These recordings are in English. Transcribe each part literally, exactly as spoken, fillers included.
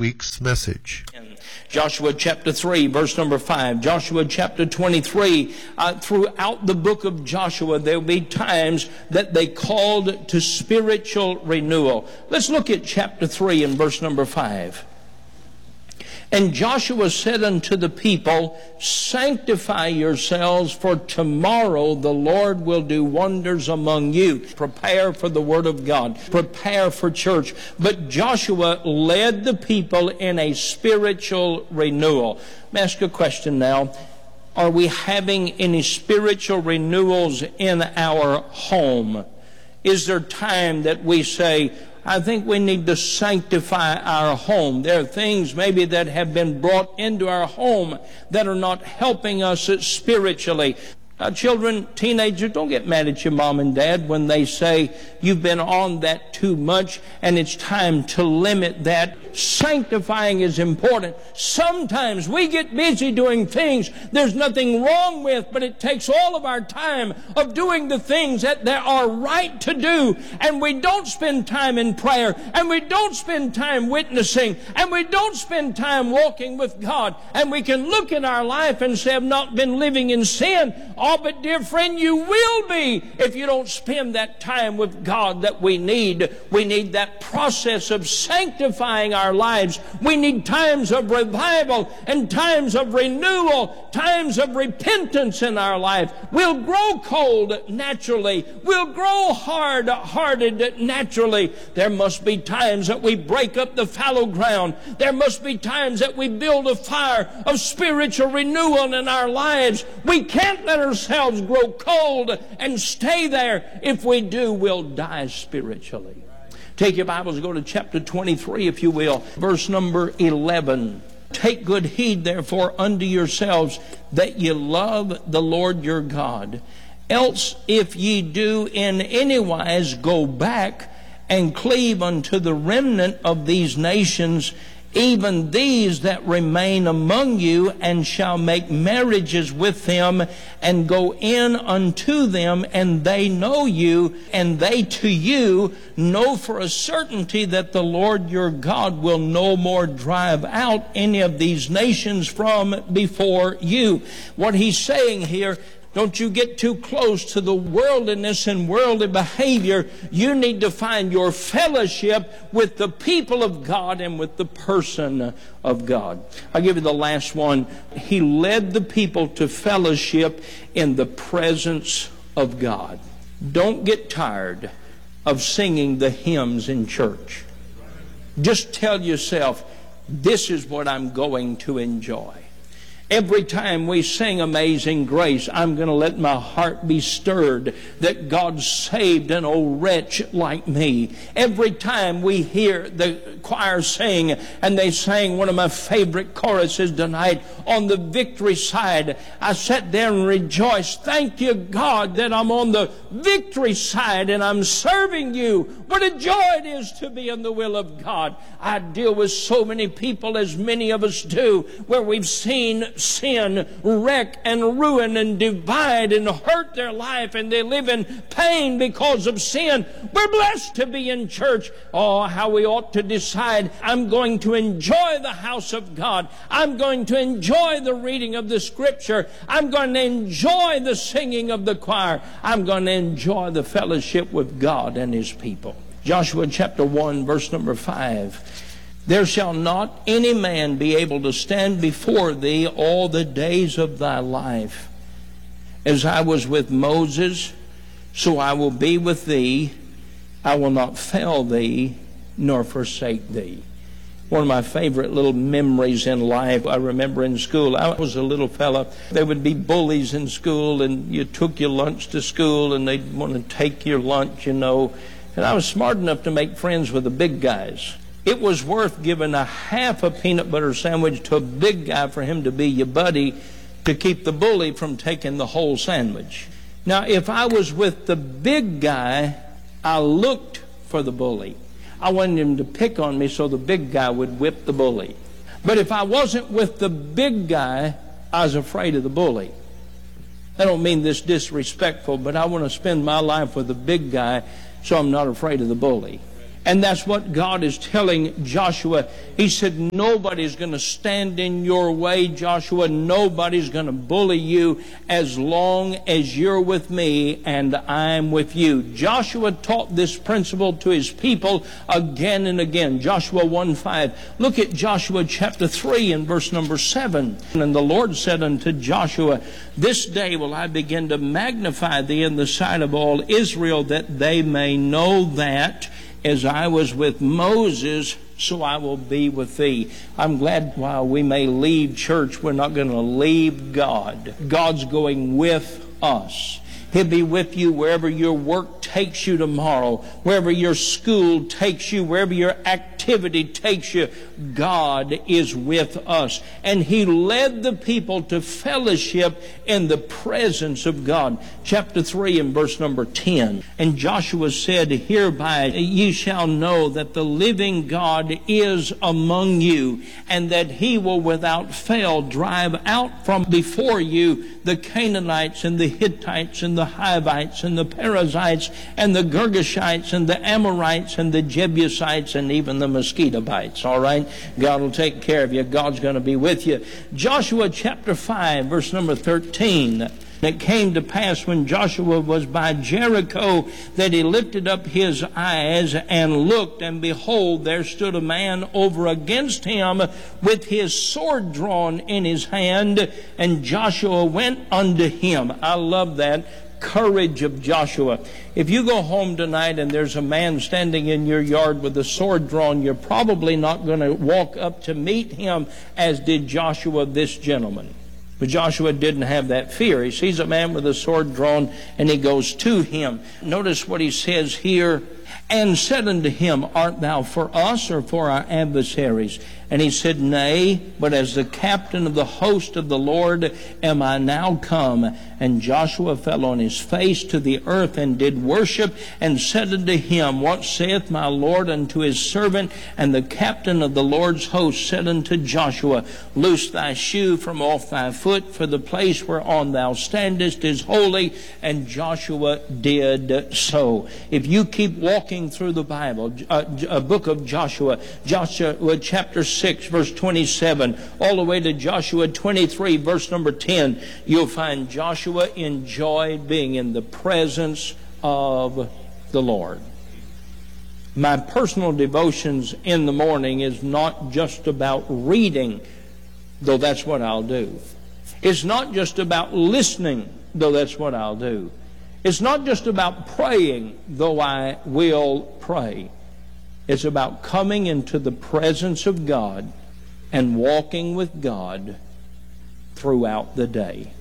week's message. Joshua chapter three, verse number five. Joshua chapter twenty-three. Uh, throughout the book of Joshua, there will be times that they called to spiritual renewal. Let's look at chapter three and verse number five. And Joshua said unto the people, sanctify yourselves, for tomorrow the Lord will do wonders among you. Prepare for the word of God. Prepare for church. But Joshua led the people in a spiritual renewal. Let me ask you a question now. Are we having any spiritual renewals in our home? Is there time that we say, I think we need to sanctify our home? There are things maybe that have been brought into our home that are not helping us spiritually. Uh, children, teenagers, don't get mad at your mom and dad when they say you've been on that too much and it's time to limit that. Sanctifying is important. Sometimes we get busy doing things there's nothing wrong with, but it takes all of our time of doing the things that there are right to do, and we don't spend time in prayer, and we don't spend time witnessing, and we don't spend time walking with God. And we can look at our life and say, I've not been living in sin. Oh, but dear friend, you will be if you don't spend that time with God that we need. We need that process of sanctifying our our lives. We need times of revival and times of renewal, times of repentance in our life. We'll grow cold naturally. We'll grow hard-hearted naturally. There must be times that we break up the fallow ground. There must be times that we build a fire of spiritual renewal in our lives. We can't let ourselves grow cold and stay there. If we do, we'll die spiritually. Take your Bibles, go to chapter twenty-three, if you will, verse number eleven. Take good heed, therefore, unto yourselves, that ye love the Lord your God. Else, if ye do in any wise go back and cleave unto the remnant of these nations, even these that remain among you, and shall make marriages with them, and go in unto them, and they know you, and they to you, know for a certainty that the Lord your God will no more drive out any of these nations from before you. What he's saying here, don't you get too close to the worldliness and worldly behavior. You need to find your fellowship with the people of God and with the person of God. I'll give you the last one. He led the people to fellowship in the presence of God. Don't get tired of singing the hymns in church. Just tell yourself, this is what I'm going to enjoy. Every time we sing Amazing Grace, I'm going to let my heart be stirred that God saved an old wretch like me. Every time we hear the choir sing, and they sang one of my favorite choruses tonight, On the Victory Side, I sat there and rejoiced. Thank you, God, that I'm on the victory side and I'm serving you. What a joy it is to be in the will of God. I deal with so many people, as many of us do, where we've seen sin wreck and ruin and divide and hurt their life, and they live in pain because of sin. We're blessed to be in church. Oh, how we ought to decide, I'm going to enjoy the house of God. I'm going to enjoy the reading of the Scripture. I'm going to enjoy the singing of the choir. I'm going to enjoy the fellowship with God and His people. Joshua chapter one, verse number five. There shall not any man be able to stand before thee all the days of thy life. As I was with Moses, so I will be with thee. I will not fail thee, nor forsake thee. One of my favorite little memories in life, I remember in school, I was a little fella. There would be bullies in school, and you took your lunch to school, and they'd want to take your lunch, you know. And I was smart enough to make friends with the big guys. It was worth giving a half a peanut butter sandwich to a big guy for him to be your buddy, to keep the bully from taking the whole sandwich. Now, if I was with the big guy, I looked for the bully. I wanted him to pick on me so the big guy would whip the bully. But if I wasn't with the big guy, I was afraid of the bully. I don't mean this disrespectful, but I want to spend my life with the big guy so I'm not afraid of the bully. And that's what God is telling Joshua. He said, nobody's going to stand in your way, Joshua. Nobody's going to bully you as long as you're with me and I'm with you. Joshua taught this principle to his people again and again. Joshua one five. Look at Joshua chapter three and verse number seven. And the Lord said unto Joshua, this day will I begin to magnify thee in the sight of all Israel, that they may know that as I was with Moses, so I will be with thee. I'm glad while we may leave church, we're not going to leave God. God's going with us. He'll be with you wherever your work takes you tomorrow, wherever your school takes you, wherever your activity takes you. God is with us. And He led the people to fellowship in the presence of God. Chapter three and verse number ten. And Joshua said, hereby ye shall know that the living God is among you, and that He will without fail drive out from before you the Canaanites and the Hittites and the Hivites and the Perizzites and the Girgashites and the Amorites and the Jebusites and even the Mosquitobites. All right? God will take care of you. God's going to be with you. Joshua chapter five, verse number thirteen. It came to pass when Joshua was by Jericho that he lifted up his eyes and looked, and behold, there stood a man over against him with his sword drawn in his hand, and Joshua went unto him. I love that. Courage of Joshua. If you go home tonight and there's a man standing in your yard with a sword drawn, you're probably not going to walk up to meet him as did Joshua, this gentleman. But Joshua didn't have that fear. He sees a man with a sword drawn and he goes to him. Notice what he says here. And said unto him, art thou for us or for our adversaries? And he said, nay, but as the captain of the host of the Lord am I now come. And Joshua fell on his face to the earth and did worship, and said unto him, what saith my Lord unto his servant? And the captain of the Lord's host said unto Joshua, loose thy shoe from off thy foot, for the place whereon thou standest is holy. And Joshua did so. If you keep walking through the Bible, uh, a book of Joshua, Joshua chapter six, verse twenty-seven, all the way to Joshua twenty-three, verse number ten, you'll find Joshua enjoyed being in the presence of the Lord. My personal devotions in the morning is not just about reading, though that's what I'll do. It's not just about listening, though that's what I'll do. It's not just about praying, though I will pray. It's about coming into the presence of God and walking with God throughout the day.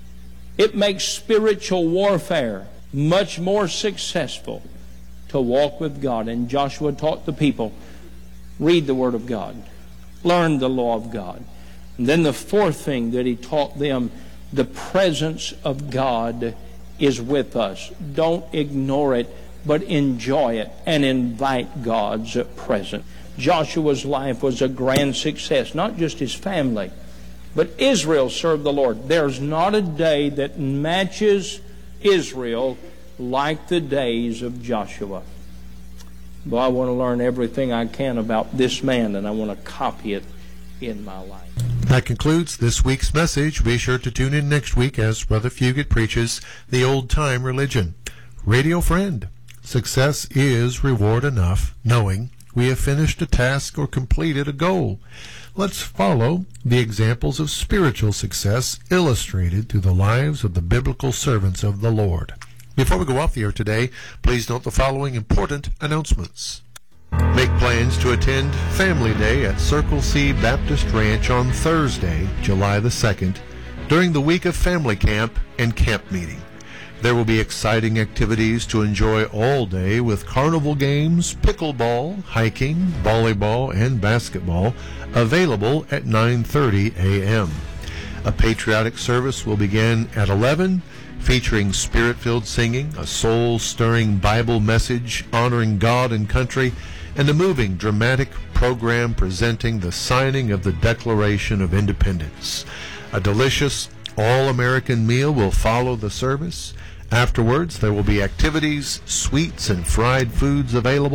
It makes spiritual warfare much more successful to walk with God. And Joshua taught the people, read the Word of God, learn the law of God. And then the fourth thing that he taught them, the presence of God is with us. Don't ignore it, but enjoy it and invite God's presence. Joshua's life was a grand success, not just his family, but Israel served the Lord. There's not a day that matches Israel like the days of Joshua. Well, I want to learn everything I can about this man, and I want to copy it in my life. That concludes this week's message. Be sure to tune in next week as Brother Fugit preaches the old-time religion. Radio friend, success is reward enough, knowing we have finished a task or completed a goal. Let's follow the examples of spiritual success illustrated through the lives of the biblical servants of the Lord. Before we go off the air today, please note the following important announcements. Make plans to attend Family Day at Circle C Baptist Ranch on Thursday, July the second, during the week of Family Camp and Camp Meeting. There will be exciting activities to enjoy all day with carnival games, pickleball, hiking, volleyball, and basketball available at nine thirty a m A patriotic service will begin at eleven, featuring spirit-filled singing, a soul-stirring Bible message honoring God and country, and a moving, dramatic program presenting the signing of the Declaration of Independence. A delicious, all-American meal will follow the service. Afterwards, there will be activities, sweets, and fried foods available.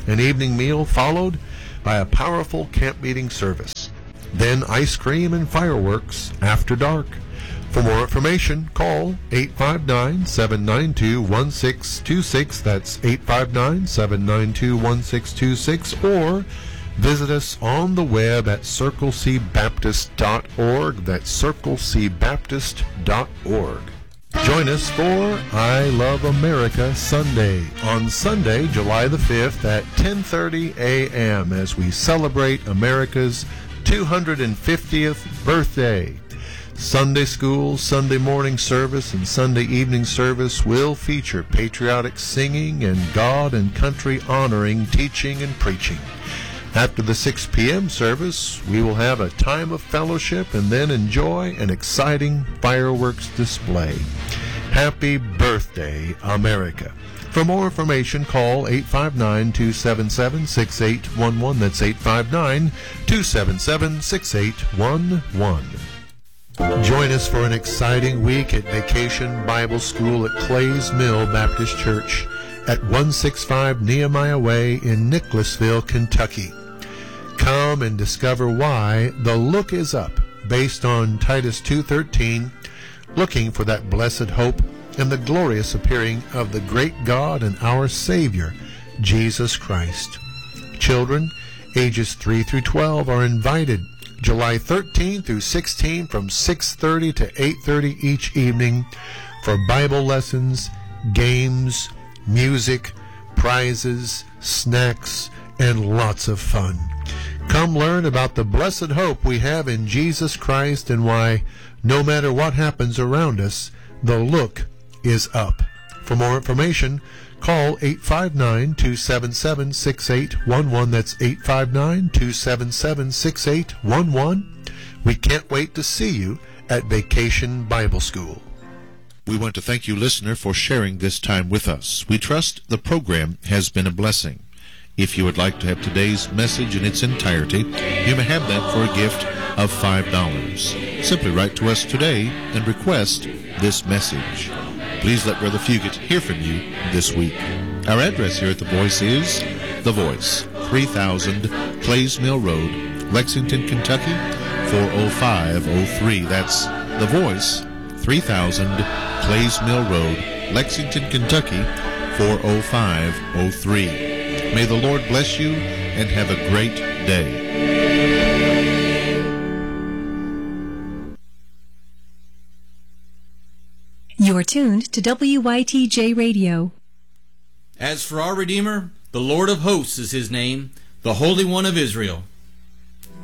An evening meal followed by a powerful camp meeting service. Then ice cream and fireworks after dark. For more information, call eight five nine, seven nine two, one six two six. That's eight five nine, seven nine two, one six two six. Or visit us on the web at circle c baptist dot org. That's circle c baptist dot org. Join us for I Love America Sunday on Sunday, July the fifth at ten thirty a.m. as we celebrate America's two hundred fiftieth birthday. Sunday school, Sunday morning service, and Sunday evening service will feature patriotic singing and God and country honoring teaching and preaching. After the six p.m. service, we will have a time of fellowship and then enjoy an exciting fireworks display. Happy birthday, America. For more information, call eight five nine, two seven seven, six eight one one. That's eight five nine, two seven seven, six eight one one. Join us for an exciting week at Vacation Bible School at Clays Mill Baptist Church at one sixty-five Nehemiah Way in Nicholasville, Kentucky. Come and discover why the look is up, based on Titus two thirteen, looking for that blessed hope and the glorious appearing of the great God and our Savior, Jesus Christ. Children ages three through twelve are invited July thirteenth through sixteenth from six thirty to eight thirty each evening for Bible lessons, games, music, prizes, snacks, and lots of fun. Come learn about the blessed hope we have in Jesus Christ and why, no matter what happens around us, the look is up. For more information, call eight five nine, two seven seven, six eight one one. That's eight five nine, two seven seven, six eight one one. We can't wait to see you at Vacation Bible School. We want to thank you, listener, for sharing this time with us. We trust the program has been a blessing. If you would like to have today's message in its entirety, you may have that for a gift of five dollars. Simply write to us today and request this message. Please let Brother Fugit hear from you this week. Our address here at The Voice is The Voice, three thousand Clays Mill Road, Lexington, Kentucky, four oh five oh three. That's The Voice, three thousand Clays Mill Road, Lexington, Kentucky, four oh five oh three. May the Lord bless you and have a great day. You're tuned to W Y T J Radio. As for our Redeemer, the Lord of hosts is his name, the Holy One of Israel.